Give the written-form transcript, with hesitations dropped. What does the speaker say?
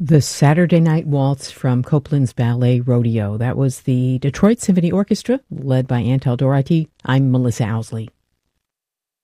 The Saturday Night Waltz from Copland's Ballet Rodeo. That was the Detroit Symphony Orchestra, led by Antal Doherty. I'm Melissa Owsley.